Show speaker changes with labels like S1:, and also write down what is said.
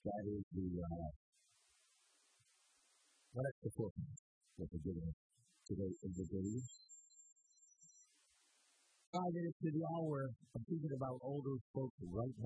S1: That is what extra forecast that we're giving today in the video. 5 minutes to the hour. I'm thinking about older folks right